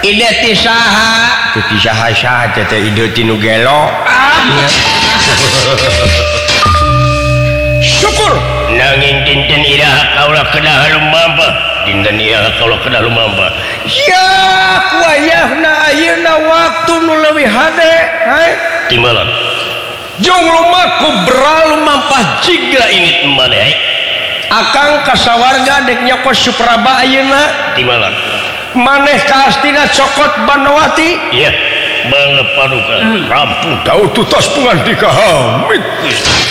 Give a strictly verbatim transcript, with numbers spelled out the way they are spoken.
ide ti saha teu ti saha-saha teh ide ti nu gelo syukur nanging dinten iraha kaula kedah lumampa dinten iraha kaula kedah lumampa ya wayahna ayeuna waktu nu leuwih hade hai timbalan jong lumaku beral mampah jiga init maneh akang kasawarga dek nyokot Supraba ayeuna timbalan maneh kaastina cokot Banowati iya bangga paduka rampung tahu tutas pengandika hamid